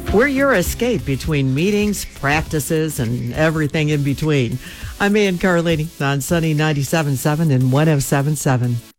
We're your escape between meetings, practices, and everything in between. I'm Ann Carlini on Sunny 97.7 and 107.7.